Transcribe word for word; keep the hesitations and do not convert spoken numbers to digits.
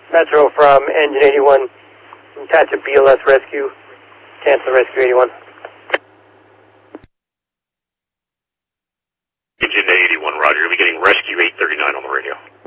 Metro from Engine eighty-one. Attach a B L S rescue. Cancel rescue eighty-one. Engine eighty-one, roger. You'll be getting rescue eight thirty-nine on the radio.